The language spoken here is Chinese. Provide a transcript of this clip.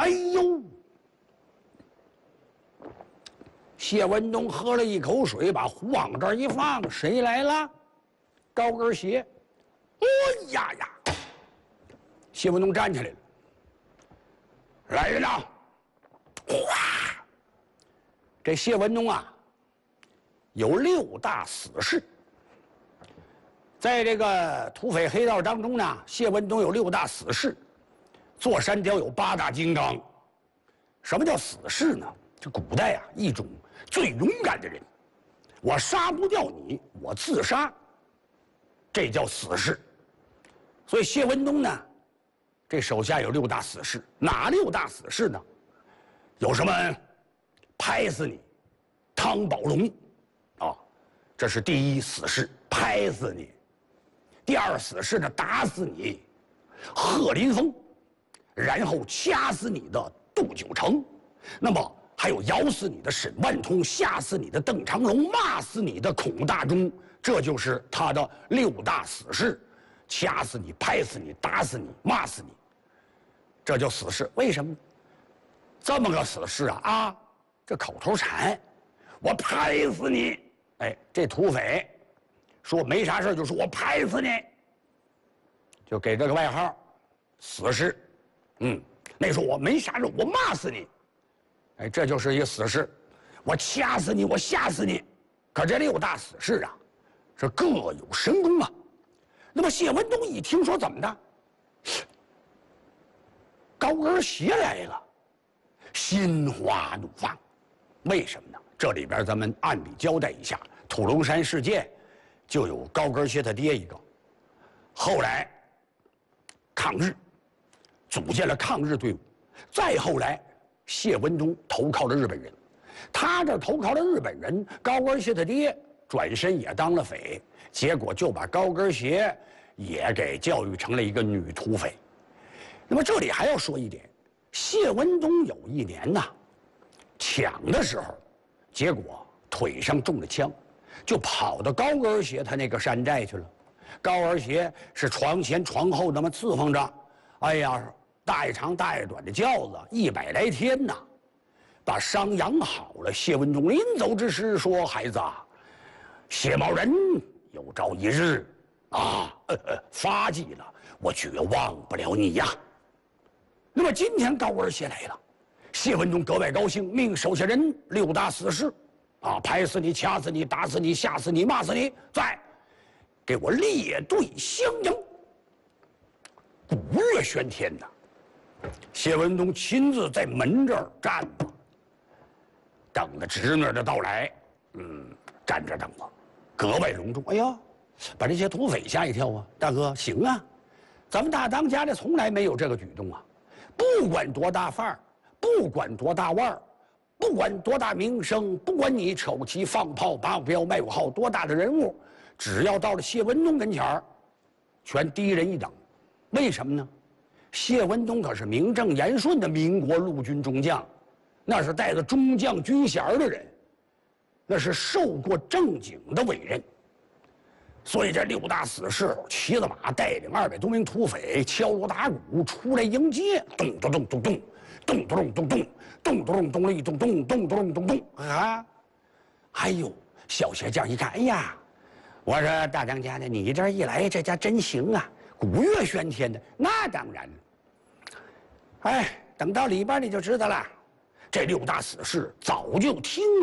哎呦！谢文东喝了一口水，把壶往这儿一放，谁来了？高跟鞋。哎呀呀！谢文东站起来了。来人呐！哗！这谢文东啊，有6大死事。在这个土匪黑道当中呢，谢文东有6大死事。坐山雕有8大金刚。什么叫死士呢？这古代啊，一种最勇敢的人，我杀不掉你，我自杀，这叫死士。所以谢文东呢，这手下有6大死士。哪6大死士呢？有什么？拍死你，汤宝龙，啊，这是第1死士，拍死你。第2死士呢，打死你，贺林峰，然后掐死你的杜九成，那么还有咬死你的沈万通，吓死你的邓长龙，骂死你的孔大忠，这就是他的6大死士：掐死你，拍死你，打死你，骂死你。这叫死士。为什么？这么个死士啊，这口头禅，我拍死你！哎，这土匪说没啥事就说我拍死你，就给这个外号死士。那说我没啥事，我骂死你，哎，这就是一个死士，我掐死你，我吓死你。可这6大死士啊，是各有神功啊。那么谢文东一听说怎么的，高跟鞋来了，心花怒放。为什么呢？这里边咱们按笔交代一下，土龙山事件就有高跟鞋他爹一个，后来抗日。组建了抗日队伍，再后来，谢文东投靠了日本人，他这投靠了日本人，高跟鞋他爹转身也当了匪，结果就把高跟鞋也给教育成了一个女土匪。那么这里还要说一点，谢文东有一年呐，抢的时候，结果腿上中了枪，就跑到高跟鞋他那个山寨去了。高跟鞋是床前床后那么伺候着，哎呀。大爷长大爷短的轿子100来天呐，把伤养好了。谢文东临走之时说：“孩子啊，谢某人有朝一日啊，发迹了，我绝忘不了你呀。”那么今天高跟鞋来了，谢文东格外高兴，命手下人6大死士，啊，拍死你，掐死你，打死你，吓死你，骂死你，再给我列队相迎。鼓乐喧天呐！谢文东亲自在门这儿站着，等着侄女的到来。站着等着，格外隆重。哎呀，把这些土匪吓一跳啊！大哥，行啊，咱们大当家的从来没有这个举动啊！不管多大范儿，不管多大腕儿，不管多大名声，不管你丑旗放炮拔标卖武号多大的人物，只要到了谢文东跟前儿，全低人一等。为什么呢？谢文东可是名正言顺的民国陆军中将，那是带着中将军衔的人，那是受过正经的委任。所以这6大死士骑着马，带领200多名土匪，敲锣打鼓出来迎接，咚咚咚咚咚，咚咚咚咚咚，咚咚咚咚咚咚咚咚咚咚咚啊！哎呦，小学将一看，哎呀，我说大当家的，你这一来，这家真行啊！鼓乐喧天的，那当然了。哎，等到里边你就知道了，这6大死士早就听